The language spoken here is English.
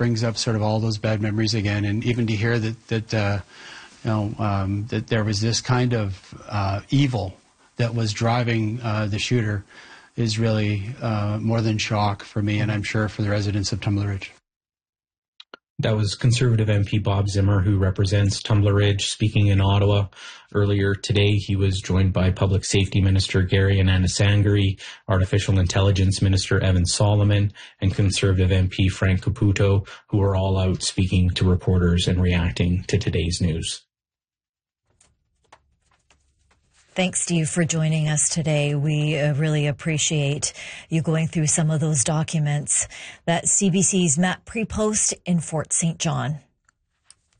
brings up sort of all those bad memories again. And even to hear that there was this kind of evil that was driving the shooter is really more than shock for me, and I'm sure for the residents of Tumbler Ridge. That was Conservative MP Bob Zimmer, who represents Tumbler Ridge, speaking in Ottawa. Earlier today, he was joined by Public Safety Minister Gary Anandasangaree, Artificial Intelligence Minister Evan Solomon, and Conservative MP Frank Caputo, who are all out speaking to reporters and reacting to today's news. Thanks, Steve, for joining us today. We really appreciate you going through some of those documents. That's CBC's Matt Prepost in Fort St. John.